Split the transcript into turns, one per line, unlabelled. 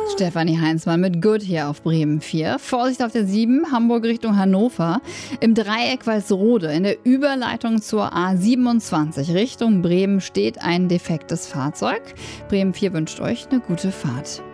Stefanie Heinzmann mit Good hier auf Bremen 4. Vorsicht auf der 7, Hamburg Richtung Hannover. Im Dreieck Walsrode in der Überleitung zur A27 Richtung Bremen steht ein defektes Fahrzeug. Bremen 4 wünscht euch eine gute Fahrt.